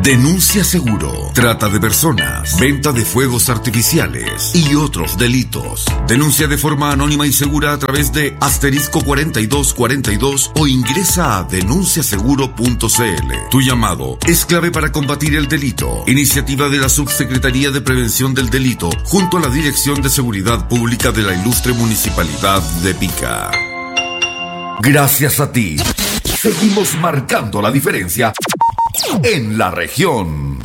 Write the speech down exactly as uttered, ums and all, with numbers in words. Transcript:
Denuncia Seguro. Trata de personas, venta de fuegos artificiales y otros delitos. Denuncia de forma anónima y segura a través de asterisco cuarenta y dos cuarenta y dos o ingresa a denuncia seguro punto c l. Tu llamado es clave para combatir el delito. Iniciativa de la Subsecretaría de Prevención del Delito junto a la Dirección de Seguridad Pública de la Ilustre Municipalidad de Pica. Gracias a ti, seguimos marcando la diferencia en la región.